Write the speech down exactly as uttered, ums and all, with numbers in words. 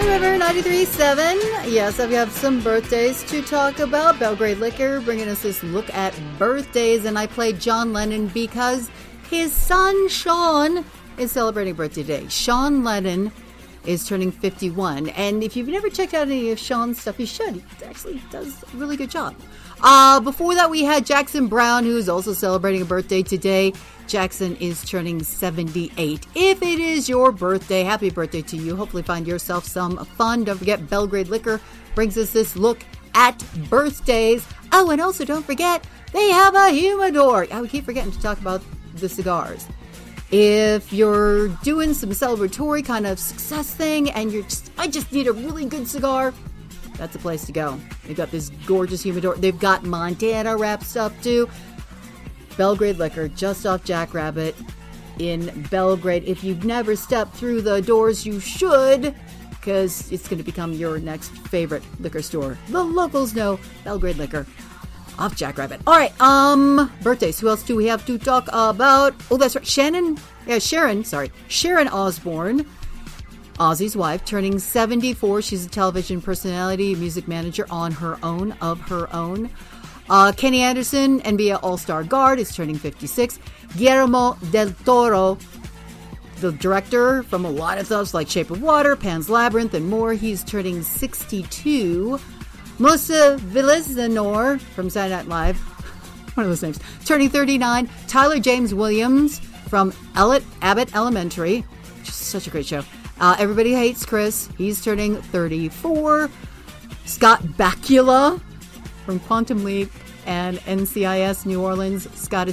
River ninety-three point seven. Yes, we have some birthdays to talk about. Belgrade Liquor bringing us this look at birthdays, and I played John Lennon because his son Sean is celebrating birthday today. Sean Lennon is turning fifty-one, and if you've never checked out any of Sean's stuff, you should. He actually does a really good job. Uh, before that, we had Jackson Browne, who is also celebrating a birthday today. Jackson is turning seventy-eight. If it is your birthday, happy birthday to you. Hopefully find yourself some fun. Don't forget, Belgrade Liquor brings us this look at birthdays. Oh, and also don't forget, they have a humidor. Oh, we keep forgetting to talk about the cigars. If you're doing some celebratory kind of success thing and you're just, I just need a really good cigar, that's the place to go. They've got this gorgeous humidor. They've got Montana wrapped stuff too. Belgrade Liquor, just off Jackrabbit in Belgrade. If you've never stepped through the doors, you should, because it's going to become your next favorite liquor store. The locals know Belgrade Liquor off Jackrabbit. All right, um, birthdays. Who else do we have to talk about? Oh, that's right. Shannon, yeah, Sharon, sorry. Sharon Osbourne, Ozzy's wife, turning seventy-four. She's a television personality, music manager on her own, of her own. Uh, Kenny Anderson, N B A All-Star guard, is turning fifty-six. Guillermo del Toro, the director from a lot of stuff like Shape of Water, Pan's Labyrinth, and more, he's turning sixty-two. Melissa Villasenor from Saturday Night Live, one of those names, turning thirty-nine. Tyler James Williams from Elliot Abbott Elementary, which is such a great show. Uh, Everybody Hates Chris, he's turning thirty-four. Scott Bakula from Quantum Leap and N C I S New Orleans. Scott